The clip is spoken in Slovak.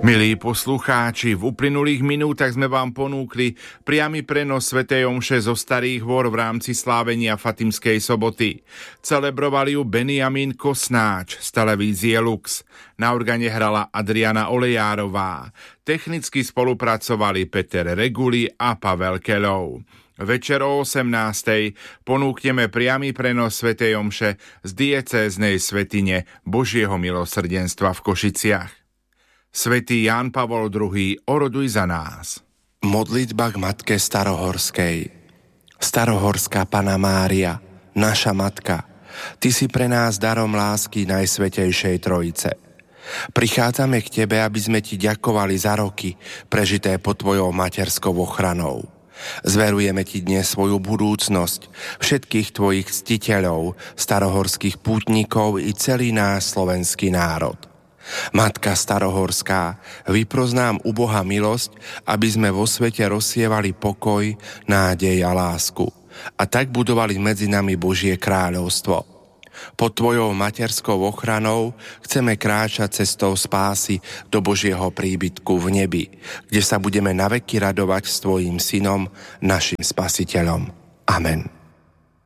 Milí poslucháči, v uplynulých minútach sme vám ponúkli priamy prenos svätej omše zo Starých Hôr v rámci slávenia Fatimskej soboty. Celebrovali ju Benjamin Kosnáč z televízie Lux. Na organe hrala Adriana Olejárová. Technicky spolupracovali Peter Reguli a Pavel Keľov. Večer o 18:00 ponúkneme priamy prenos svätej omše z diecéznej svätyne Božieho milosrdenstva v Košiciach. Svätý Ján Pavol II, oroduj za nás. Modlitba k Matke Starohorskej. Starohorská Panna Mária, naša Matka, Ty si pre nás darom lásky Najsvätejšej Trojice. Prichádzame k Tebe, aby sme Ti ďakovali za roky prežité pod Tvojou materskou ochranou. Zverujeme Ti dnes svoju budúcnosť, všetkých Tvojich ctiteľov, starohorských pútnikov i celý náš slovenský národ. Matka Starohorská, vypros nám u Boha milosť, aby sme vo svete rozsievali pokoj, nádej a lásku a tak budovali medzi nami Božie kráľovstvo. Pod Tvojou materskou ochranou chceme kráčať cestou spásy do Božieho príbytku v nebi, kde sa budeme naveky radovať s Tvojím Synom, našim Spasiteľom. Amen.